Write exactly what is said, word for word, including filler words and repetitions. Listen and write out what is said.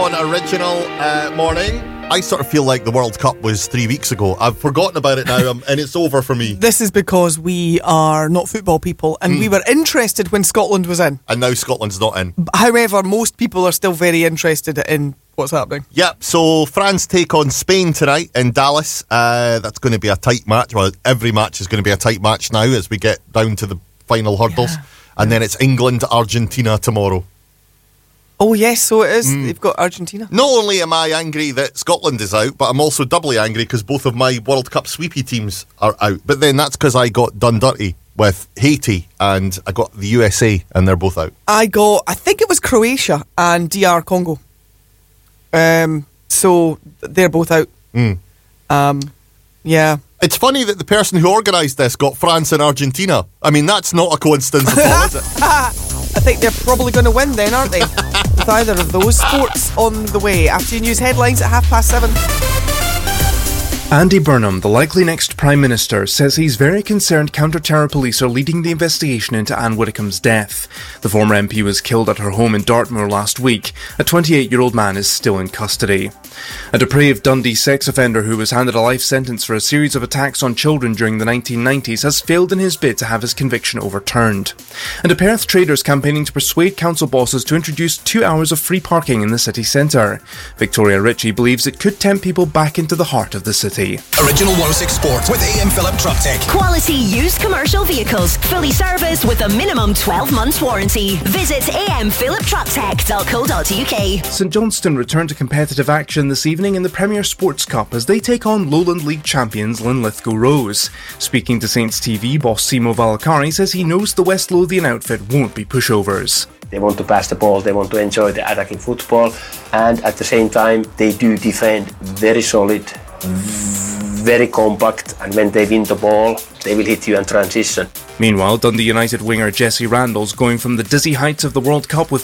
On Original uh, Morning. I sort of feel like the World Cup was three weeks ago. I've forgotten about it now, um, and it's over for me. This is because we are not football people, and mm. we were interested when Scotland was in. And now Scotland's not in. However, most people are still very interested in what's happening. Yep, so France take on Spain tonight in Dallas. Uh, that's going to be a tight match. Well, every match is going to be a tight match now as we get down to the final hurdles. Yeah. And then it's England-Argentina tomorrow. Oh, yes, so it is. Mm. They've got Argentina. Not only am I angry that Scotland is out, but I'm also doubly angry because both of my World Cup sweepy teams are out. But then that's because I got done dirty with Haiti and I got the U S A, and they're both out. I got, I think it was Croatia and D R Congo. Um, so they're both out. Mm. Um, yeah. It's funny that the person who organised this got France and Argentina. I mean, that's not a coincidence at all, is it? I think they're probably going to win then, aren't they? With either of those. Sports on the way. After your news headlines at half past seven. Andy Burnham, the likely next Prime Minister, says he's very concerned counter-terror police are leading the investigation into Anne Widdecombe's death. The former M P was killed at her home in Dartmoor last week. A twenty-eight-year-old man is still in custody. A depraved Dundee sex offender who was handed a life sentence for a series of attacks on children during the nineteen nineties has failed in his bid to have his conviction overturned. And a Perth trader is campaigning to persuade council bosses to introduce two hours of free parking in the city centre. Victoria Ritchie believes it could tempt people back into the heart of the city. Original one oh six Sport with A M Philip Truck Tech. Quality used commercial vehicles, fully serviced with a minimum twelve months warranty. Visit a m philip truck tech dot co dot u k. St Johnstone return to competitive action this evening in the Premier Sports Cup as they take on Lowland League champions Linlithgow Rose. Speaking to Saints T V, boss Simo Valakari says he knows the West Lothian outfit won't be pushovers. They want to pass the ball, they want to enjoy the attacking football, and at the same time they do defend very solid, very compact, and when they win the ball, they will hit you in transition. Meanwhile, Dundee United winger Jesse Randall's going from the dizzy heights of the World Cup with